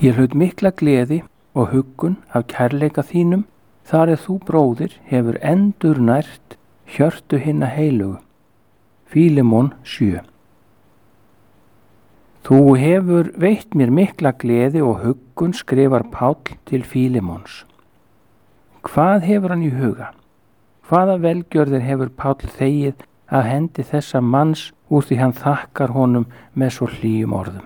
Ég hlaut mikla gleði og huggun af kærleika þínum, þar þú, bróðir, hefur endurnært hjörtu hinna heilugu. Fílemon 7. Þú hefur veitt mér mikla gleði og huggun, skrifar Páll til Fílemons. Hvað hefur hann í huga? Hvaða velgjörðir hefur Páll þegið af hendi þessa manns úr því hann þakkar honum með svo hlýjum orðum?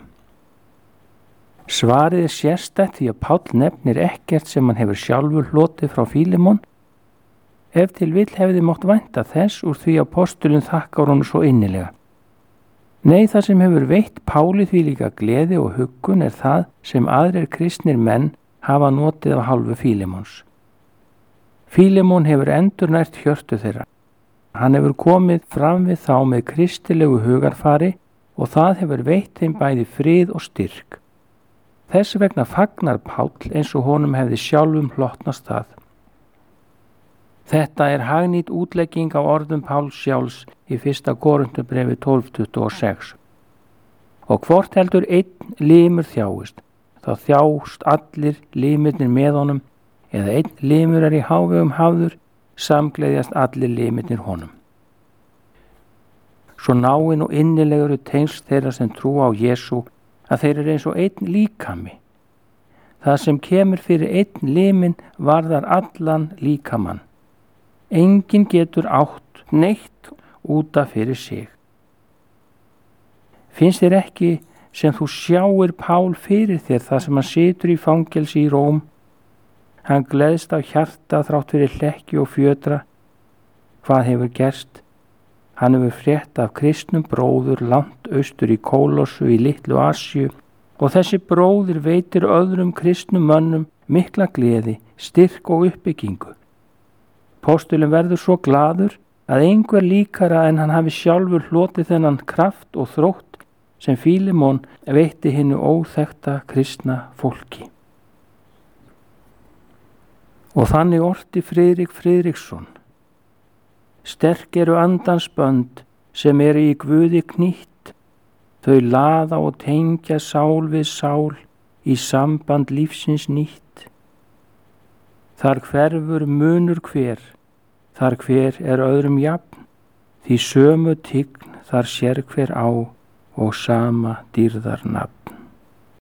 Svarið sérstætt því að Páll nefnir ekkert sem hann hefur sjálfur hlotið frá Fílemon. Ef til vill hefði mátt vænta þess úr því að postulinn þakkar honum svo innilega. Nei, það sem hefur veitt Páli því líka gleði og huggun er það sem aðrir kristnir menn hafa notið af hálfu Fílemons. Fílemon hefur endurnært hjörtu þeirra. Hann hefur komið fram við þá með kristilegu hugarfari og það hefur veitt þeim bæði frið og styrk. Þess vegna fagnar Páll eins og honum hefði sjálfum hlotnast það. Þetta er hagnýt útlegging á orðum Páls sjálfs í 1. Korinthubrefi 12:26. Og hvort heldur einn limur þjáist, þá þjást allir limirnir með honum, eða einn limur í hávegum hafður, samgleðjast allir limirnir honum. Svo náin og innilegur tengsl þeirra sem trú á Jesú að þeir eru eins og einn líkami. Það sem kemur fyrir einn limin varðar allan líkamann. Enginn getur átt neitt útaf fyrir sig. Finnst þér ekki sem þú sjáir Pál fyrir þér það sem hann situr í fangelsi í Róm? Hann gleðst á hjarta þrátt fyrir hlekki og fjötra. Hvað hefur gerst? Hann hefur frétt af kristnum bróður langt austur í Kólossu í Litlu Asíu og þessi bróðir veitir öðrum kristnum mönnum mikla gleði, styrk og uppbyggingu. Postulinn verður svo glaður að einhver líkara en hann hafi sjálfur hlotið þennan kraft og þrótt sem Fílemon veitti hinnu óþekkta kristna fólki. Og þannig orti Friðrik Friðriksson. Sterk eru andans bönd sem eru í Guði knýtt, þau laða og tengja sál við sál í samband lífsins nýtt. Þar hverfur munur hver, þar hver er öðrum jafn, því sömu tign þar sér hver á og sama dýrðar nafn.